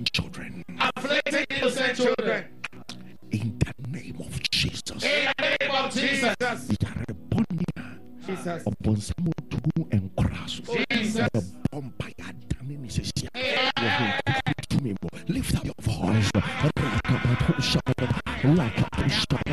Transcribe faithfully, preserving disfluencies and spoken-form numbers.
innocent children. Afflicting innocent children. In the name of Jesus. In the name of Jesus. Jesus. Jesus. Lift up your voice.